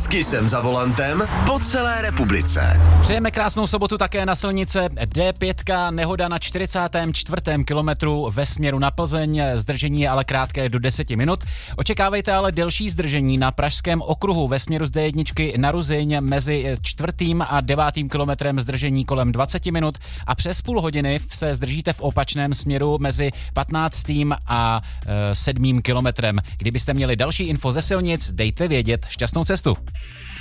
Vždycky jsem za volantem po celé republice. Přejeme krásnou sobotu také na silnice D5, nehoda na 44. kilometru ve směru na Plzeň, zdržení je ale krátké do 10 minut. Očekávejte ale delší zdržení na Pražském okruhu ve směru z D1 na Ruzyň mezi 4. a 9. kilometrem zdržení kolem 20 minut a přes půl hodiny se zdržíte v opačném směru mezi 15. a 7. kilometrem. Kdybyste měli další info ze silnic, dejte vědět. Šťastnou cestu.